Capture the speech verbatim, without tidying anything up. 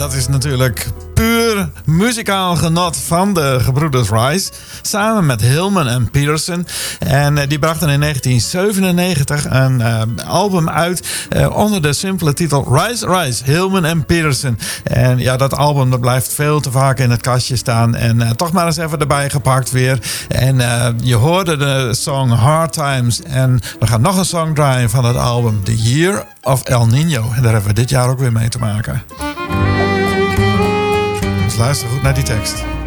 dat is natuurlijk puur muzikaal genot van de gebroeders Rice. Samen met Hillman en Peterson. En uh, die brachten in negentien zevenennegentig een uh, album uit uh, onder de simpele titel Rice, Rice, Hillman en Peterson. En ja, dat album dat blijft veel te vaak in het kastje staan. En uh, toch maar eens even erbij gepakt weer. En uh, je hoorde de song Hard Times. En we gaan nog een song draaien van het album The Year of El Nino. En daar hebben we dit jaar ook weer mee te maken. Dus luister goed naar die tekst.